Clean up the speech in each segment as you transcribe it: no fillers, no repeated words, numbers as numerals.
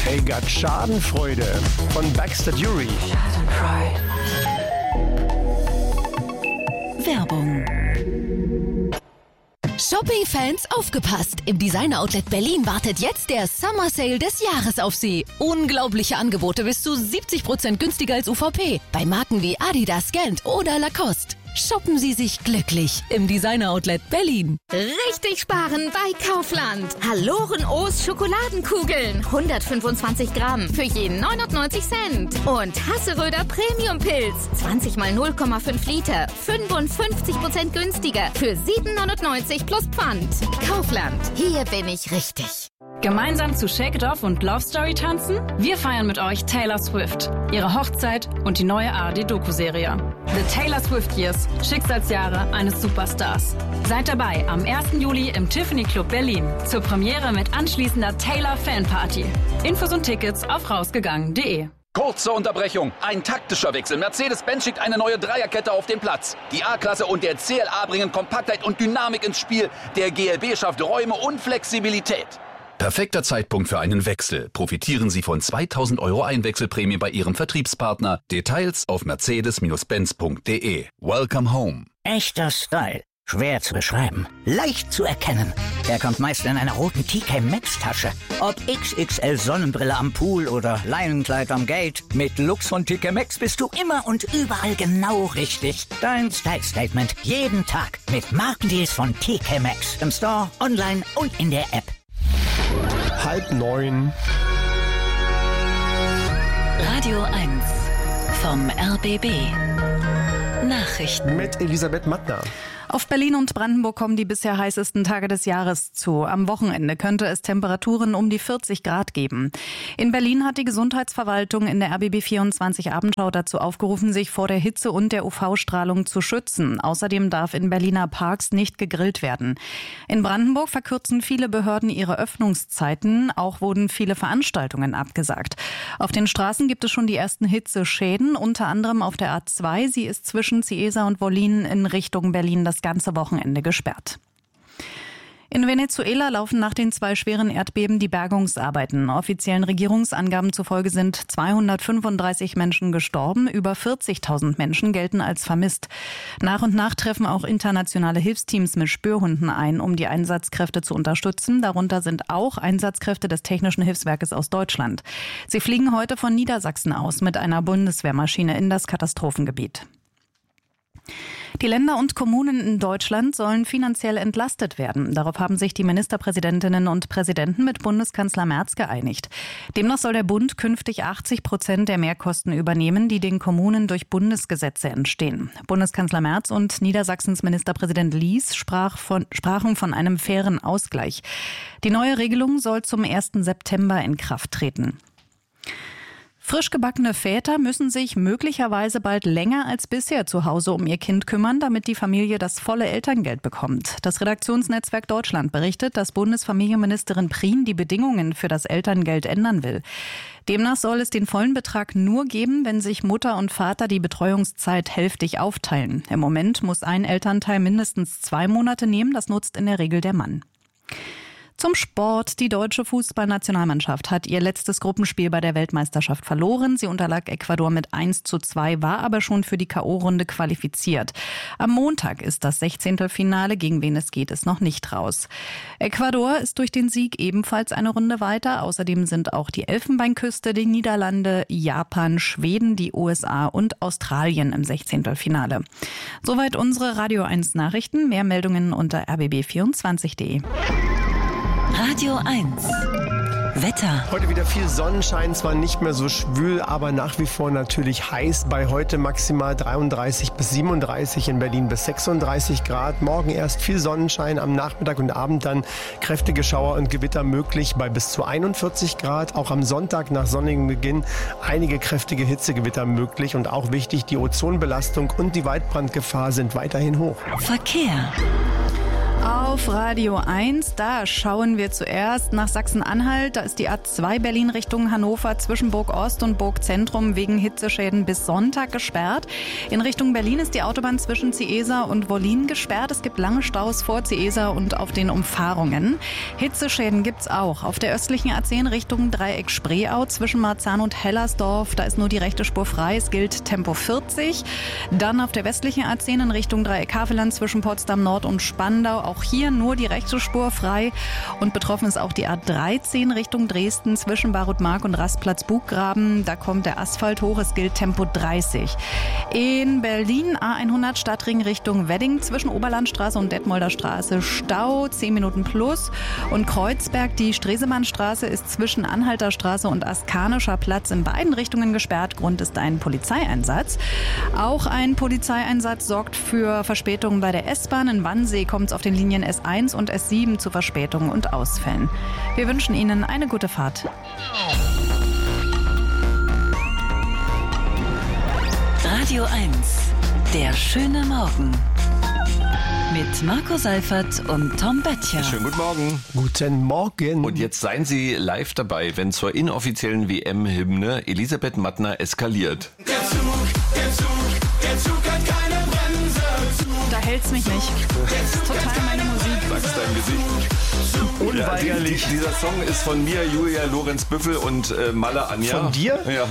Hey Gott, Schadenfreude von Baxter Dury. Werbung. Shopping-Fans, aufgepasst! Im Designer-Outlet Berlin wartet jetzt der Summer Sale des Jahres auf Sie. Unglaubliche Angebote bis zu 70% günstiger als UVP. Bei Marken wie Adidas, Gant oder Lacoste. Shoppen Sie sich glücklich im Designer-Outlet Berlin. Richtig sparen bei Kaufland. Haloren-O's Schokoladenkugeln. 125 Gramm für jeden 99 Cent. Und Hasseröder Premium-Pilz. 20 mal 0,5 Liter. 55% günstiger für 7,99 plus Pfand. Kaufland. Hier bin ich richtig. Gemeinsam zu Shake It Off und Love Story tanzen? Wir feiern mit euch Taylor Swift, ihre Hochzeit und die neue ARD-Doku-Serie. The Taylor Swift Years, Schicksalsjahre eines Superstars. Seid dabei am 1. Juli im Tiffany Club Berlin zur Premiere mit anschließender Taylor Fanparty. Infos und Tickets auf rausgegangen.de. Kurze Unterbrechung. Ein taktischer Wechsel. Mercedes-Benz schickt eine neue Dreierkette auf den Platz. Die A-Klasse und der CLA bringen Kompaktheit und Dynamik ins Spiel. Der GLB schafft Räume und Flexibilität. Perfekter Zeitpunkt für einen Wechsel. Profitieren Sie von 2.000 € Einwechselprämie bei Ihrem Vertriebspartner. Details auf mercedes-benz.de. Welcome home. Echter Style. Schwer zu beschreiben. Leicht zu erkennen. Er kommt meist in einer roten TK Maxx Tasche. Ob XXL Sonnenbrille am Pool oder Leinenkleid am Gate. Mit Lux von TK Maxx bist du immer und überall genau richtig. Dein Style Statement. Jeden Tag. Mit Markendeals von TK Maxx. Im Store, online und in der App. 8:30. Radio 1 vom RBB. Nachrichten Mit Elisabeth Mattner. Auf Berlin und Brandenburg kommen die bisher heißesten Tage des Jahres zu. Am Wochenende könnte es Temperaturen um die 40 Grad geben. In Berlin hat die Gesundheitsverwaltung in der RBB 24 Abendschau dazu aufgerufen, sich vor der Hitze und der UV-Strahlung zu schützen. Außerdem darf in Berliner Parks nicht gegrillt werden. In Brandenburg verkürzen viele Behörden ihre Öffnungszeiten. Auch wurden viele Veranstaltungen abgesagt. Auf den Straßen gibt es schon die ersten Hitzeschäden, unter anderem auf der A2. Sie ist zwischen Cieza und Wollin in Richtung Berlin das ganze Wochenende gesperrt. In Venezuela laufen nach den 2 schweren Erdbeben die Bergungsarbeiten. Offiziellen Regierungsangaben zufolge sind 235 Menschen gestorben, über 40.000 Menschen gelten als vermisst. Nach und nach treffen auch internationale Hilfsteams mit Spürhunden ein, um die Einsatzkräfte zu unterstützen. Darunter sind auch Einsatzkräfte des Technischen Hilfswerkes aus Deutschland. Sie fliegen heute von Niedersachsen aus mit einer Bundeswehrmaschine in das Katastrophengebiet. Die Länder und Kommunen in Deutschland sollen finanziell entlastet werden. Darauf haben sich die Ministerpräsidentinnen und Präsidenten mit Bundeskanzler Merz geeinigt. Demnach soll der Bund künftig 80% der Mehrkosten übernehmen, die den Kommunen durch Bundesgesetze entstehen. Bundeskanzler Merz und Niedersachsens Ministerpräsident Lies sprachen von einem fairen Ausgleich. Die neue Regelung soll zum 1. September in Kraft treten. Frisch gebackene Väter müssen sich möglicherweise bald länger als bisher zu Hause um ihr Kind kümmern, damit die Familie das volle Elterngeld bekommt. Das Redaktionsnetzwerk Deutschland berichtet, dass Bundesfamilienministerin Prien die Bedingungen für das Elterngeld ändern will. Demnach soll es den vollen Betrag nur geben, wenn sich Mutter und Vater die Betreuungszeit hälftig aufteilen. Im Moment muss ein Elternteil mindestens 2 Monate nehmen, das nutzt in der Regel der Mann. Zum Sport. Die deutsche Fußballnationalmannschaft hat ihr letztes Gruppenspiel bei der Weltmeisterschaft verloren. Sie unterlag Ecuador mit 1:2, war aber schon für die K.O.-Runde qualifiziert. Am Montag ist das 16. Finale, gegen wen es geht, ist noch nicht raus. Ecuador ist durch den Sieg ebenfalls eine Runde weiter. Außerdem sind auch die Elfenbeinküste, die Niederlande, Japan, Schweden, die USA und Australien im 16. Finale. Soweit unsere Radio 1 Nachrichten. Mehr Meldungen unter rbb24.de. Radio 1 Wetter. Heute wieder viel Sonnenschein, zwar nicht mehr so schwül, aber nach wie vor natürlich heiß. Bei heute maximal 33 bis 37, in Berlin bis 36 Grad. Morgen erst viel Sonnenschein, am Nachmittag und Abend dann kräftige Schauer und Gewitter möglich bei bis zu 41 Grad. Auch am Sonntag nach sonnigem Beginn einige kräftige Hitzegewitter möglich. Und auch wichtig, die Ozonbelastung und die Waldbrandgefahr sind weiterhin hoch. Verkehr. Auf Radio 1, da schauen wir zuerst nach Sachsen-Anhalt. Da ist die A2 Berlin Richtung Hannover zwischen Burg Ost und Burg Zentrum wegen Hitzeschäden bis Sonntag gesperrt. In Richtung Berlin ist die Autobahn zwischen Ciesa und Wollin gesperrt. Es gibt lange Staus vor Ciesa und auf den Umfahrungen. Hitzeschäden gibt's auch auf der östlichen A10 Richtung Dreieck Spreeau zwischen Marzahn und Hellersdorf. Da ist nur die rechte Spur frei. Es gilt Tempo 40. Dann auf der westlichen A10 in Richtung Dreieck Havelland zwischen Potsdam Nord und Spandau. Auch hier nur die rechte Spur frei. Und betroffen ist auch die A13 Richtung Dresden zwischen Barutmark und Rastplatz Buggraben. Da kommt der Asphalt hoch. Es gilt Tempo 30. In Berlin A100 Stadtring Richtung Wedding zwischen Oberlandstraße und Detmolder Straße Stau, 10 Minuten plus. Und Kreuzberg, die Stresemannstraße ist zwischen Anhalter Straße und Askanischer Platz in beiden Richtungen gesperrt. Grund ist ein Polizeieinsatz. Auch ein Polizeieinsatz sorgt für Verspätungen bei der S-Bahn. In Wannsee kommt es auf den Linien S1 und S7 zu Verspätungen und Ausfällen. Wir wünschen Ihnen eine gute Fahrt. Radio 1, der schöne Morgen. Mit Marco Seifert und Tom Böttcher. Schönen guten Morgen. Guten Morgen. Und jetzt seien Sie live dabei, wenn zur inoffiziellen WM-Hymne Elisabeth Mattner eskaliert. Der Zug hat keine Bremse. Da hält's mich nicht. Das ist total meine Musik. Sag's deinem Gesicht. Unweigerlich. Ja, dieser Song ist von mir, Julia Lorenz Büffel und Malle Anja. Von dir? Ja.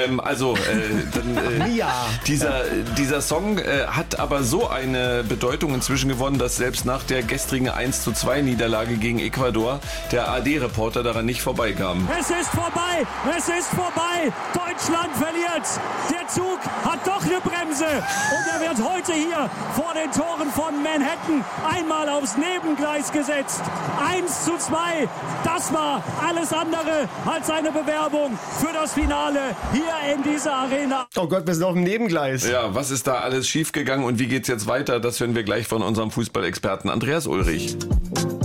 Dieser Song hat aber so eine Bedeutung inzwischen gewonnen, dass selbst nach der gestrigen 1:2 Niederlage gegen Ecuador der ARD-Reporter daran nicht vorbeikam. Es ist vorbei. Es ist vorbei. Deutschland verliert. Der Zug hat doch eine Bremse. Und er wird heute hier vor den Toren von Manhattan einmal aufs Nebengleis gesetzt. 1:2. Das war alles andere als eine Bewerbung für das Finale hier in dieser Arena. Oh Gott, wir sind auf dem Nebengleis. Ja, was ist da alles schiefgegangen und wie geht's jetzt weiter? Das hören wir gleich von unserem Fußballexperten Andreas Ulrich.